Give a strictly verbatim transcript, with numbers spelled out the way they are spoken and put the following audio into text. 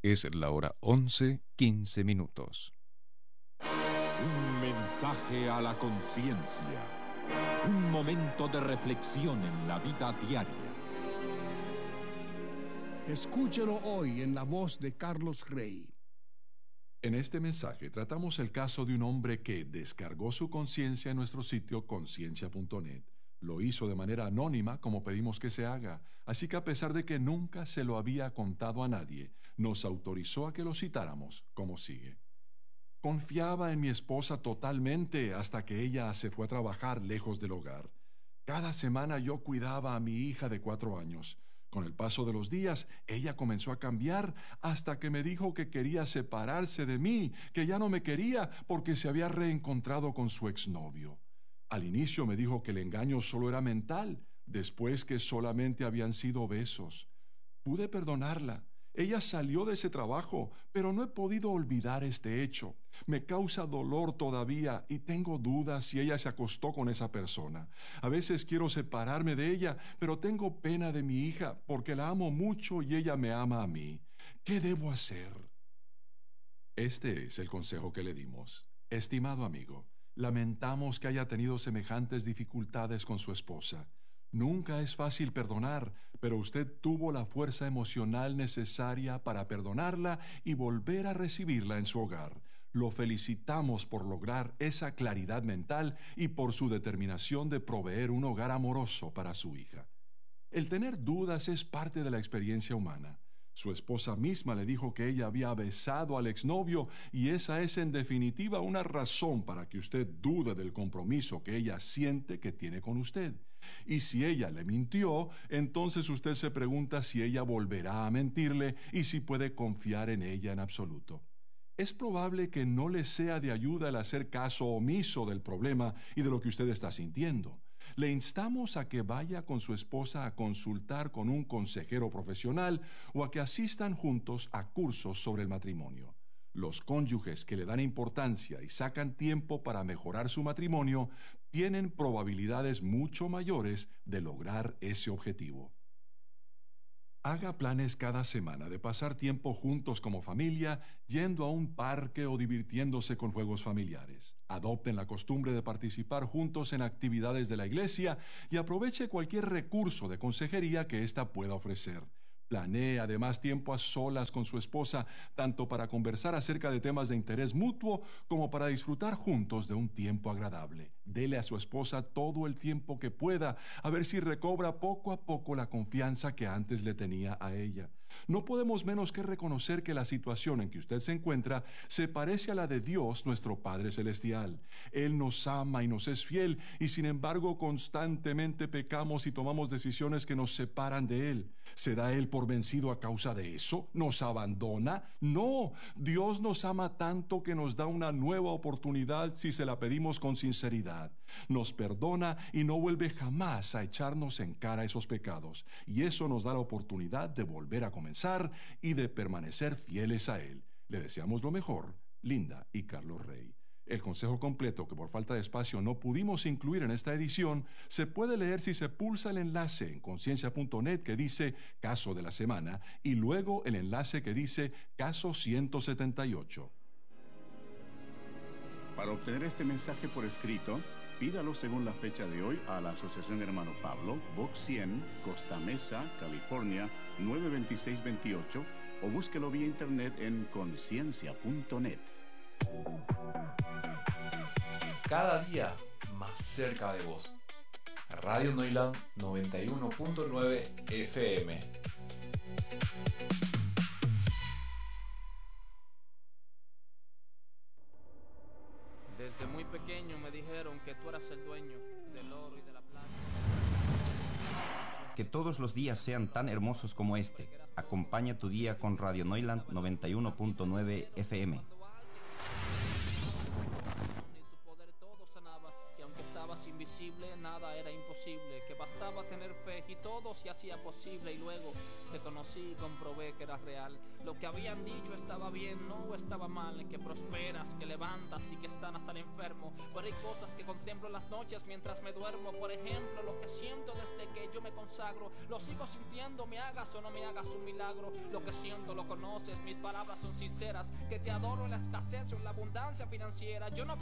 Es la hora once, quince minutos. Un mensaje a la conciencia. Un momento de reflexión en la vida diaria. Escúchelo hoy en la voz de Carlos Rey. En este mensaje tratamos el caso de un hombre que descargó su conciencia en nuestro sitio conciencia punto net. Lo hizo de manera anónima como pedimos que se haga, así que a pesar de que nunca se lo había contado a nadie, nos autorizó a que lo citáramos como sigue. Confiaba en mi esposa totalmente hasta que ella se fue a trabajar lejos del hogar. Cada semana yo cuidaba a mi hija de cuatro años. Con el paso de los días, ella comenzó a cambiar hasta que me dijo que quería separarse de mí, que ya no me quería porque se había reencontrado con su exnovio. Al inicio me dijo que el engaño solo era mental, después que solamente habían sido besos. Pude perdonarla. Ella salió de ese trabajo, pero no he podido olvidar este hecho. Me causa dolor todavía y tengo dudas si ella se acostó con esa persona. A veces quiero separarme de ella, pero tengo pena de mi hija porque la amo mucho y ella me ama a mí. ¿Qué debo hacer? Este es el consejo que le dimos. Estimado amigo, lamentamos que haya tenido semejantes dificultades con su esposa. Nunca es fácil perdonar, pero usted tuvo la fuerza emocional necesaria para perdonarla y volver a recibirla en su hogar. Lo felicitamos por lograr esa claridad mental y por su determinación de proveer un hogar amoroso para su hija. El tener dudas es parte de la experiencia humana. Su esposa misma le dijo que ella había besado al exnovio y esa es en definitiva una razón para que usted dude del compromiso que ella siente que tiene con usted. Y si ella le mintió, entonces usted se pregunta si ella volverá a mentirle y si puede confiar en ella en absoluto. Es probable que no le sea de ayuda el hacer caso omiso del problema y de lo que usted está sintiendo. Le instamos a que vaya con su esposa a consultar con un consejero profesional o a que asistan juntos a cursos sobre el matrimonio. Los cónyuges que le dan importancia y sacan tiempo para mejorar su matrimonio tienen probabilidades mucho mayores de lograr ese objetivo. Haga planes cada semana de pasar tiempo juntos como familia, yendo a un parque o divirtiéndose con juegos familiares. Adopten la costumbre de participar juntos en actividades de la iglesia y aproveche cualquier recurso de consejería que ésta pueda ofrecer. Planee además tiempo a solas con su esposa, tanto para conversar acerca de temas de interés mutuo como para disfrutar juntos de un tiempo agradable. Dele a su esposa todo el tiempo que pueda, a ver si recobra poco a poco la confianza que antes le tenía a ella. No podemos menos que reconocer que la situación en que usted se encuentra se parece a la de Dios, nuestro Padre Celestial. Él nos ama y nos es fiel, y sin embargo constantemente pecamos y tomamos decisiones que nos separan de Él. ¿Se da Él por vencido a causa de eso? ¿Nos abandona? No, Dios nos ama tanto que nos da una nueva oportunidad si se la pedimos con sinceridad. Nos perdona y no vuelve jamás a echarnos en cara esos pecados, y eso nos da la oportunidad de volver a comenzar y de permanecer fieles a Él. Le deseamos lo mejor, Linda y Carlos Rey. El consejo completo que por falta de espacio no pudimos incluir en esta edición se puede leer si se pulsa el enlace en conciencia punto net que dice Caso de la Semana y luego el enlace que dice Caso ciento setenta y ocho. Para obtener este mensaje por escrito, pídalo según la fecha de hoy a la Asociación Hermano Pablo, Box cien, Costa Mesa, California, nueve dos seis dos ocho o búsquelo vía internet en conciencia punto net. Cada día más cerca de vos. Radio Noiland noventa y uno punto nueve F M. Desde muy pequeño me dijeron que tú eras el dueño del oro y de la plata. Que todos los días sean tan hermosos como este. Acompaña tu día con Radio Noiland noventa y uno punto nueve F M. Y tu poder todo sanaba, y aunque estabas invisible, nada era imposible. Que bastaba tener fe y todo se hacía posible. Y luego te conocí y comprobé que era real. Lo que habían dicho estaba bien, no estaba mal, que prosperas, que levantas y que sanas al enfermo. Pero hay cosas que contemplo las noches mientras me duermo. Por ejemplo, lo que siento desde que yo me consagro, lo sigo sintiendo, me hagas o no me hagas un milagro. Lo que siento lo conoces, mis palabras son sinceras, que te adoro en la escasez o en la abundancia financiera. Yo no